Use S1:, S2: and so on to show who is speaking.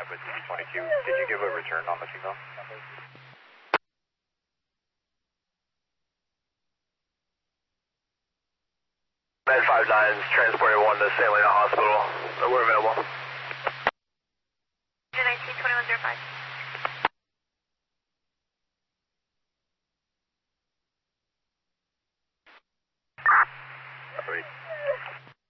S1: with D22. Did you give a return on the signal?
S2: Med 59's transported 1 to St. Helena Hospital. We're available.